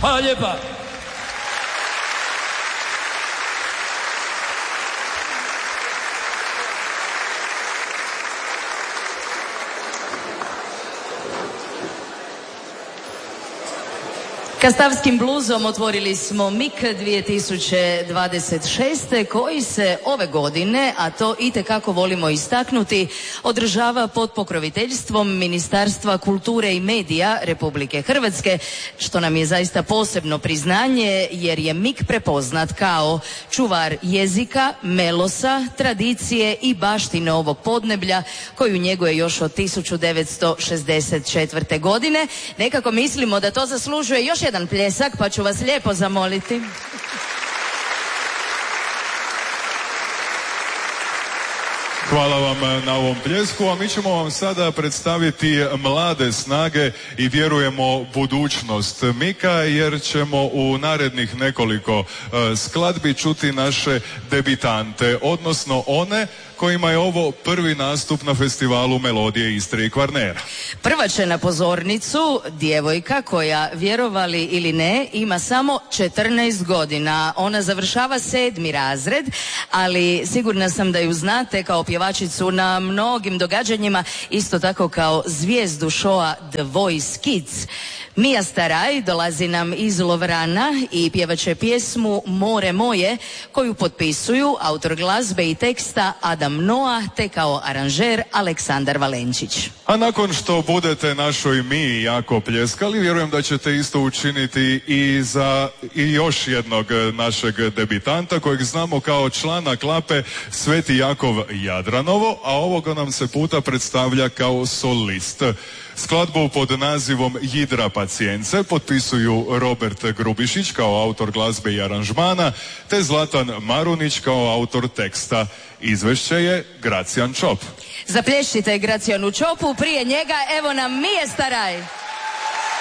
Hvala lijepa. Kastavskim bluzom otvorili smo MIK 2026. koji se ove godine, a to itekako volimo istaknuti, održava pod pokroviteljstvom Ministarstva kulture i medija Republike Hrvatske, što nam je zaista posebno priznanje jer je MIK prepoznat kao čuvar jezika, melosa, tradicije i baštine ovog podneblja koju njeguje još od 1964. godine. Nekako mislimo da to zaslužuje još jedan pljesak, pa ću vas lijepo zamoliti. Hvala vam na ovom pljesku, a mi ćemo vam sada predstaviti mlade snage i vjerujemo budućnost Mika, jer ćemo u narednih nekoliko skladbi čuti naše debitante, odnosno one kojima je ovo prvi nastup na festivalu Melodije Istre i Kvarnera. Prva će na pozornicu djevojka koja, vjerovali ili ne, ima samo 14 godina. Ona završava 7. razred, ali sigurna sam da ju znate kao pjevačicu na mnogim događanjima, isto tako kao zvijezdu showa The Voice Kids. Mija Staraj dolazi nam iz Lovrana i pjevat će pjesmu More moje, koju potpisuju autor glazbe i teksta Adam Noa, te kao aranžer Aleksandar Valenčić. A nakon što budete našoj Miji jako pljeskali, vjerujem da ćete isto učiniti i za još jednog našeg debitanta kojeg znamo kao člana klape Sveti Jakov Jadranovo, a ovoga nam se puta predstavlja kao solist. Skladbu pod nazivom Jidra pacijence potpisuju Robert Grubišić kao autor glazbe i aranžmana, te Zlatan Marunić kao autor teksta. Izvešće je Gracijan Čop. Zaplješćite Gracijanu Čopu, prije njega evo nam Mije Staraj.